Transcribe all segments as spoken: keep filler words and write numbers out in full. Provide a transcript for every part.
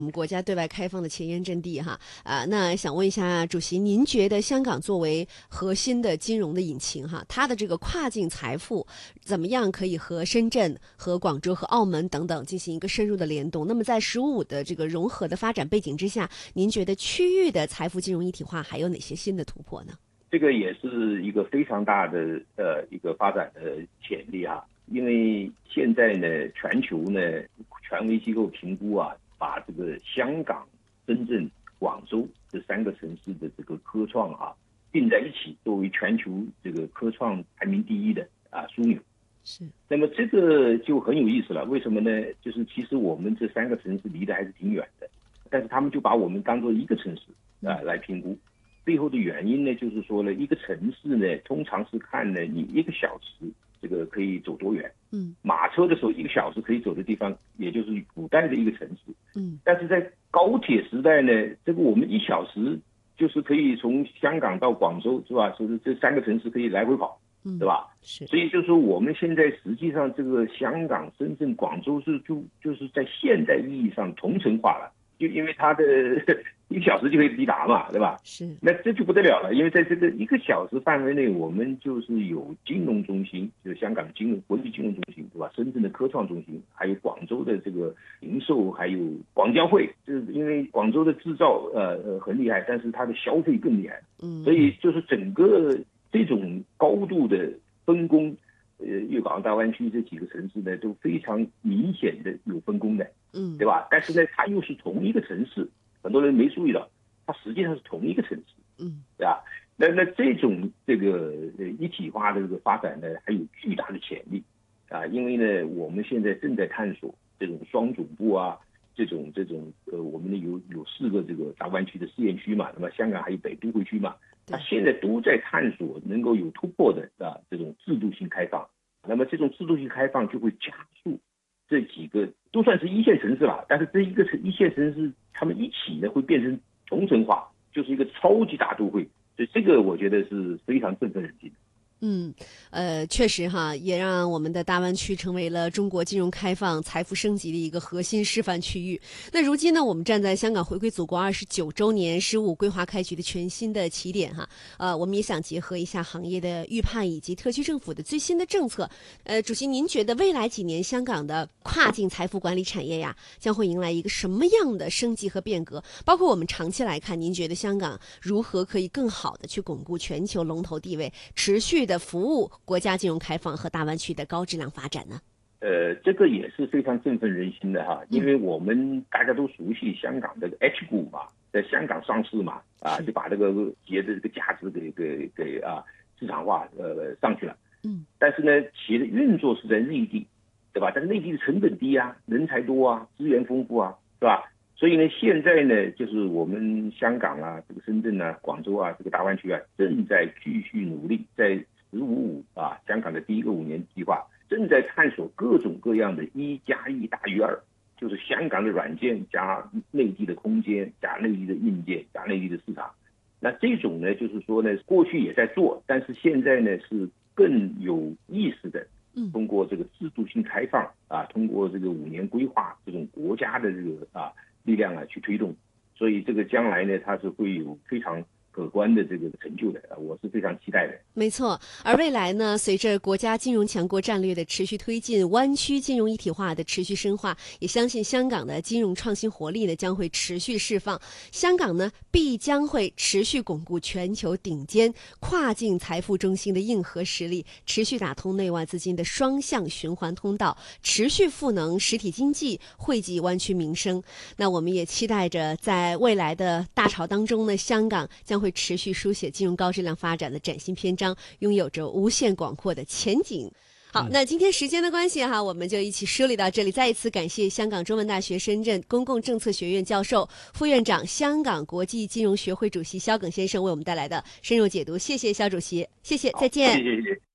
我们国家对外开放的前沿阵地哈啊，那想问一下主席，您觉得香港作为核心的金融的引擎哈，它的这个跨境财富怎么样可以和深圳、和广州、和澳门等等进行一个深入的联动？那么在“十五五”的这个融合的发展背景之下，您觉得区域的财富金融一体化还有哪些新的突破呢？ 这个也是一个非常大的呃一个发展的潜力啊，因为现在呢，全球呢权威机构评估啊，把这个香港、深圳、广州这三个城市的这个科创啊并在一起，作为全球这个科创排名第一的啊枢纽。 是。 那么这个就很有意思了，为什么呢？就是其实我们这三个城市离得还是挺远的，但是他们就把我们当做一个城市啊来评估。背后的原因呢，就是说呢，一个城市呢，通常是看呢你一个小时这个可以走多远。 嗯。 马车的时候一个小时可以走的地方，也就是古代的一个城市。 嗯。 但是在高铁时代呢，这个我们一小时就是可以从香港到广州，是吧？就是这三个城市可以来回跑， 嗯， 对吧？ 是。 所以就是说，我们现在实际上这个香港、深圳、广州是就就是在现代意义上同城化了，就因为它的一个小时就可以抵达嘛，对吧？ 是。 那这就不得了了，因为在这个一个小时范围内，我们就是有金融中心，就是香港金融国际金融中心，对吧？深圳的科创中心，还有广州的这个零售，还有广交会。就是因为广州的制造呃呃很厉害，但是它的消费更厉害。 嗯。 所以就是整个这种高度的分工，呃，粤港澳大湾区这几个城市呢，都非常明显的有分工的， 嗯， 对吧？但是呢，它又是同一个城市，很多人没注意到，它实际上是同一个城市， 嗯， 对吧？那那这种这个呃一体化的这个发展呢，还有巨大的潜力啊，因为呢，我们现在正在探索这种双总部啊，这种这种呃，我们呢有有四个这个大湾区的试验区嘛，那么香港还有北都会区嘛。它现在都在探索能够有突破的啊这种制度性开放，那么这种制度性开放就会加速这几个都算是一线城市了，但是这一个城一线城市他们一起呢会变成同城化，就是一个超级大都会，所以这个我觉得是非常振奋人心的。 嗯，呃，确实哈，也让我们的大湾区成为了中国金融开放、财富升级的一个核心示范区域。那如今呢，我们站在香港回归祖国二十九周年“十五”规划开局的全新的起点哈，呃，我们也想结合一下行业的预判以及特区政府的最新的政策。呃，主席，您觉得未来几年香港的跨境财富管理产业呀，将会迎来一个什么样的升级和变革？包括我们长期来看，您觉得香港如何可以更好的去巩固全球龙头地位，持续的的服务国家金融开放和大湾区的高质量发展呢？ 呃，这个也是非常振奋人心的哈，因为我们大家都熟悉香港的 H 股嘛，在香港上市嘛，啊，就把这个企业的这个价值给给给啊市场化呃上去了。 嗯。 但是呢，企业的运作是在内地，对吧？但是内地的成本低啊，人才多啊，资源丰富啊，是吧？所以呢，现在呢，就是我们香港啊，这个深圳啊、广州啊，这个大湾区啊，正在继续努力，在十五五啊，香港的第一个五年计划正在探索各种各样的一加一大于二，就是香港的软件加内地的空间加内地的硬件加内地的市场。那这种呢，就是说呢，过去也在做，但是现在呢是更有意识的，通过这个制度性开放啊，通过这个五年规划这种国家的这个啊力量啊去推动，所以这个将来呢，它是会有非常可观的这个成就的，我是非常期待的。 没错，而未来呢，随着国家金融强国战略的持续推进，湾区金融一体化的持续深化，也相信香港的金融创新活力呢将会持续释放，香港呢必将会持续巩固全球顶尖跨境财富中心的硬核实力，持续打通内外资金的双向循环通道，持续赋能实体经济，惠及湾区民生。那我们也期待着在未来的大潮当中呢，香港将会持续书写金融高质量发展的崭新篇章，拥有着无限广阔的前景。好，那今天时间的关系哈，我们就一起梳理到这里。再一次感谢香港中文大学深圳公共政策学院教授、副院长、香港国际金融学会主席萧耿先生为我们带来的深入解读。谢谢萧主席，谢谢，再见。 谢谢谢谢。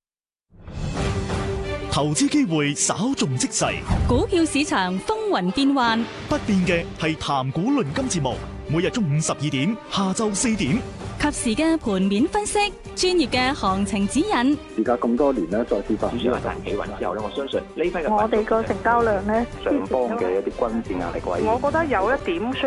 投資機會稍縱即逝， 股票市場風雲變幻， 不變嘅係談股論金節目，每日中午十二點，下晝四點。 及時嘅盤面分析，專業嘅行情指引。 時隔咁多年咧，再次發主要係大企穩之後咧，我相信呢批嘅我哋個成交量咧， 上方嘅一啲均線壓力位， 我覺得有一點需